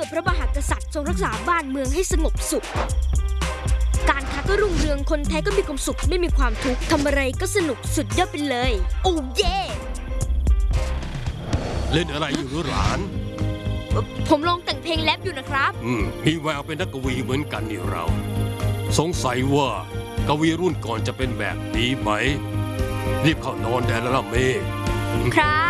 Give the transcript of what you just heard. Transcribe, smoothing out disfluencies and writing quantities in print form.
พระมหากษัตริย์ทรงรักษาบ้านเมืองให้สงบสุขการค้าก็รุ่งเรืองคนไทยก็มีความสุขไม่มีความทุกข์ทำอะไรก็สนุกสุดยอดไปเลยโอ้เย่เล่นอะไรอยู่หรือหลานผมลองแต่งเพลงแรปอยู่นะครับมีแววเป็นนักกวีเหมือนกันนี่เราสงสัยว่ากวีรุ่นก่อนจะเป็นแบบนี้ไหมรีบเข้านอนได้แล้วล่ะเมย์ครับ